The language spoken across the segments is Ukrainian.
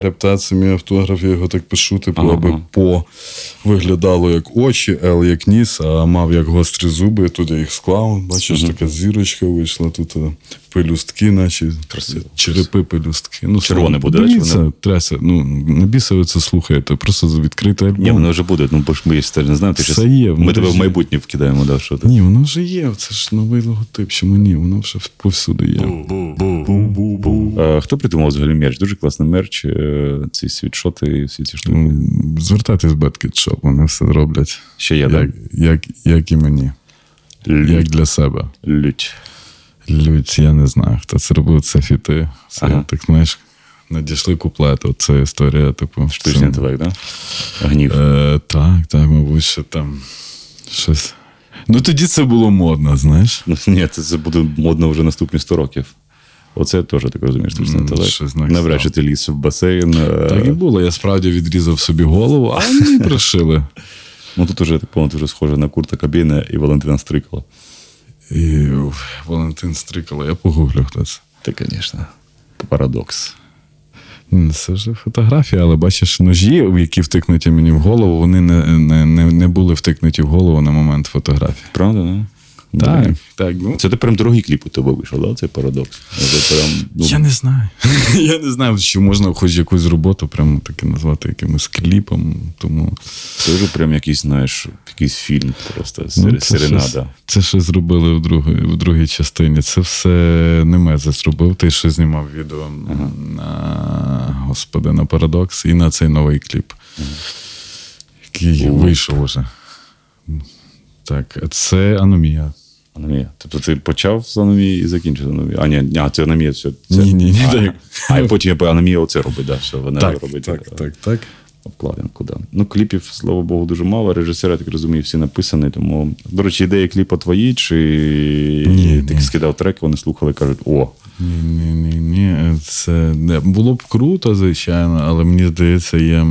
Рептація, мій автограф, я його так пишу, типу, аби по виглядало як очі, Л як ніс, а мав як гострі зуби, тут я їх склав. Бачиш, така зірочка вийшла, тут пелюстки, наче черепи пелюстки. Ну, червоне буде, дивіться, тряся. Ну, не бійся ви це слухаєте, просто відкрити альбом. Ні, воно вже буде, ну, бо ж ми ж не знаємо. Все є. Ми тебе в майбутнє вкидаємо, да, що ти? Ні, воно вже є, це ж новий логотип, чому ні, воно вже повсюди є. Хто придумав взагалі мерч? Дуже класний мерч, ці світшоти і всі ці штуки. Звертайтесь в Bad вони все роблять. Ще є, так? Як і мені. Як для себе. Людь, я не знаю, хто це робив, це фіти. Це, так, знаєш, надійшли куплети. Це історія, типу... Штучний інтелект, так? Гнів. Так, мабуть, що там щось... Ну, тоді це було модно, знаєш. Ні, це буде модно вже наступні 100 років. Оце теж, так розумієш, штучний інтелект. Навряд чи ти ліз в басейн. Так і було. Я справді відрізав собі голову, а мені прошили. Ну, тут уже, так вже схоже на Курта Кобейна і Валентина Стрикала. І Валентин Стрикала, я погуглю, хто це. Та, звісно, парадокс. Це вже фотографія, але бачиш, ножі, які втикнуті мені в голову, вони не були втикнуті в голову на момент фотографії. Правда, не? Так. Ну. Це прям дорогий кліп у тебе вийшов, да? Цей парадокс? Це прям, ну... Я не знаю. Я не знаю, чи можна хоч якусь роботу прямо таки назвати якимось кліпом. Тому... Це вже прям якийсь, знаєш, якийсь фільм просто, серенада. Це ще зробили в другій частині. Це все Немеза зробив. Ти ще знімав відео на парадокс і на цей новий кліп, який вийшов уже. Так, це Аномія. Аномія. Тобто ти почав з Аномії і закінчив з Аномії? Це Аномія. Це... Ні. А потім Аномія оце робить, да, все, вона робить. Так. Обкладинку, да. Ну, кліпів, слава Богу, дуже мало. Режисери, так розумію, всі написані, тому... До речі, ідея кліпа твої, чи ти скидав трек, вони слухали, кажуть, о. Ні. Це було б круто, звичайно, але мені здається, я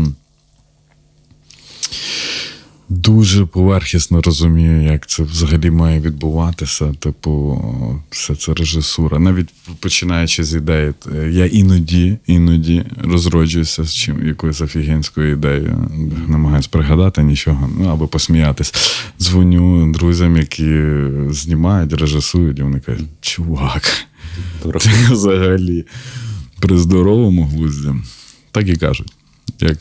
дуже поверхісно розумію, як це взагалі має відбуватися. Типу, все це режисура. Навіть починаючи з ідеї, я іноді розроджуюся з якоюсь офігенською ідеєю. Намагаюсь пригадати нічого, аби посміятись. Дзвоню друзям, які знімають, режисують, і вони кажуть, чувак, ти взагалі при здоровому глузді. Так і кажуть. Як...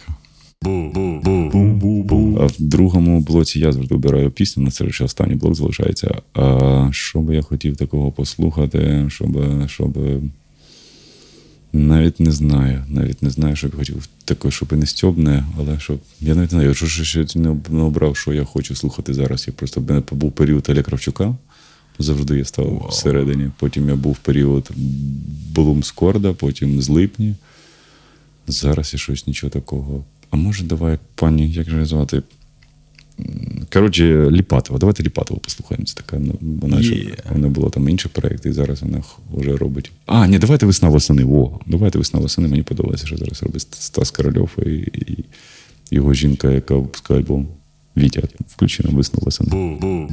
А в другому блоці я завжди обираю пісню, на це ще останній блок залишається. А що би я хотів такого послухати, щоб... Навіть не знаю, що б я хотів таке, щоб і не стьобне, але щоб... Я навіть не знаю, що ще не обрав, що я хочу слухати зараз. Я просто був період Оля Кравчука, завжди я став всередині. Потім я був період Блумскорда, потім з Липні. Зараз я щось нічого такого... А може, давай, пані, як же звати? Коротше, Ліпатова. Давайте Ліпатову послухаємо. Це така, вона була там інший проєкт, і зараз вона вже робить. Ні, давайте «Весна восени». Давайте «Весна восени». Мені подобається, що зараз робить Стас Корольов і його жінка, яка випускає альбом. Вітя, включи нам «Весну восени».